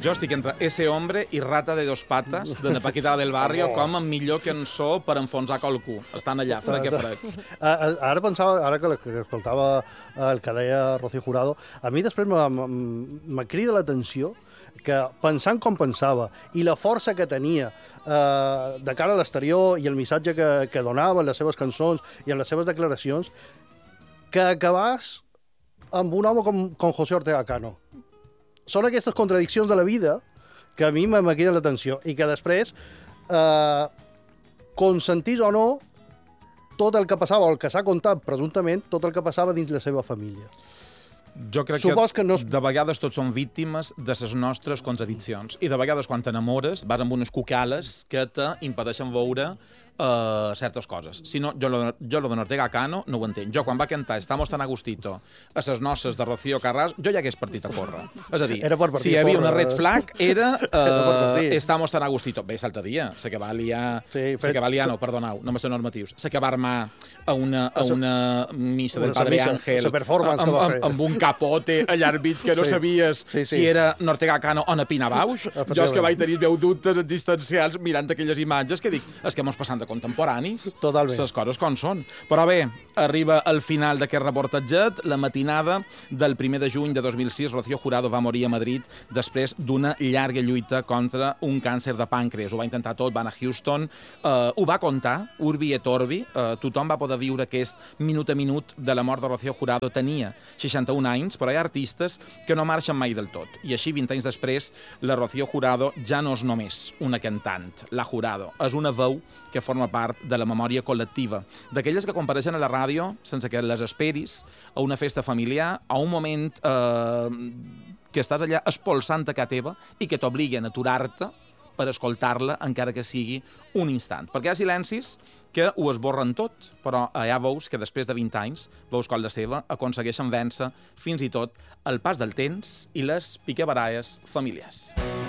Jo estic entre Ese hombre i Rata de dos patas, de Na Paquita del Barrio, com a millor cançó per enfonsar qualcú. Estan allà, frec. Ara pensava, ara que escoltava el que deia Rocío Jurado, a mi després me crida l'atenció que pensant com pensava i la força que tenia de cara a l'exterior i el missatge que donava en les seves cançons i en les seves declaracions, que acabàs amb un home com José Ortega Cano. Són aquestes contradiccions de la vida que a mi me criden l'atenció i que després, consentís o no, tot el que passava, o el que s'ha contat presumptament, tot el que passava dins la seva família. Jo crec que de vegades tots som víctimes de les nostres contradiccions. I de vegades, quan t'enamores, vas amb unes cucales que t'impedeixen veure certes coses. Si no, jo lo de Ortega Cano no ho entenc. Jo, quan va cantar Estamos tan agustito a les noces de Rocío Carràs, jo ja hagués partit a córrer. És a dir, si hi havia una red flag, era Estamos tan agustito. Bé, l'altre dia, se que va liar... no, perdoneu, no me sé normatius. Se que va armar a una missa del Padre Ángel amb un capote allà al mig que no sabies si era Ortega Cano o Napina Bausch. Jo és que vaig tenir dubtes existencials mirant aquelles imatges que dic, és que mos passant de contemporanis. Totalment. Les coses com són. Però bé, arriba al final d'aquest reportatget, la matinada del 1 de juny de 2006, Rocío Jurado va morir a Madrid després d'una llarga lluita contra un càncer de pàncreas. Ho va intentar tot, va anar a Houston, ho va contar, urbi et orbi, tothom va poder viure aquest minut a minut de la mort de Rocío Jurado. Tenia 61 anys, però hi ha artistes que no marxen mai del tot. I així, 20 anys després, la Rocío Jurado ja no és només una cantant, la Jurado. És una veu que forma part de la memòria col·lectiva, d'aquelles que compareixen a la ràdio sense que les esperis, a una festa familiar, a un moment que estàs allà espolsant a casa teva i que t'obliguen a aturar-te per escoltar-la, encara que sigui un instant. Perquè hi ha silencis que ho esborren tot, però hi ha veus que després de 20 anys, veus com la seva, aconsegueixen vèncer fins i tot el pas del temps i les picabaralles familiars.